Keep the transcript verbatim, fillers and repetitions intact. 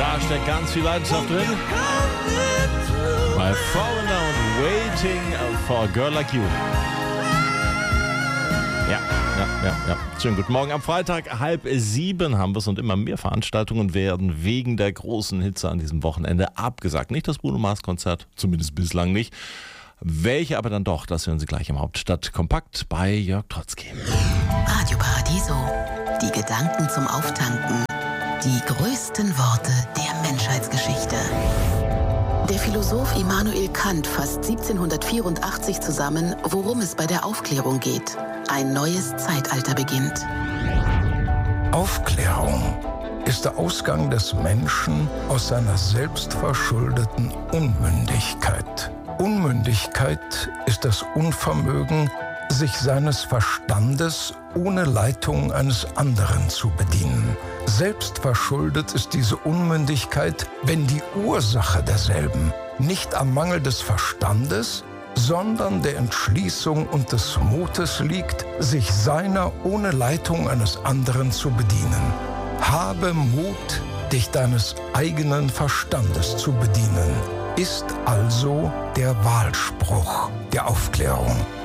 Da steckt ganz viel Leidenschaft drin. Bei Falling Down, Waiting for a Girl Like You. Ja, ja, ja, ja. Schönen guten Morgen. Am Freitag halb sieben haben wir es und immer mehr Veranstaltungen werden wegen der großen Hitze an diesem Wochenende abgesagt. Nicht das Bruno Mars Konzert, zumindest bislang nicht. Welche aber dann doch, das hören Sie gleich im Hauptstadt-Kompakt bei Jörg Trotzki. Radio Paradiso. Die Gedanken zum Auftanken. Die größten Worte der Menschheitsgeschichte. Der Philosoph Immanuel Kant fasst siebzehnhundertvierundachtzig zusammen, worum es bei der Aufklärung geht. Ein neues Zeitalter beginnt. Aufklärung ist der Ausgang des Menschen aus seiner selbstverschuldeten Unmündigkeit. Unmündigkeit ist das Unvermögen, sich seines Verstandes ohne Leitung eines anderen zu bedienen. Selbstverschuldet ist diese Unmündigkeit, wenn die Ursache derselben nicht am Mangel des Verstandes, sondern der Entschließung und des Mutes liegt, sich seiner ohne Leitung eines anderen zu bedienen. Habe Mut, dich deines eigenen Verstandes zu bedienen, ist also der Wahlspruch der Aufklärung.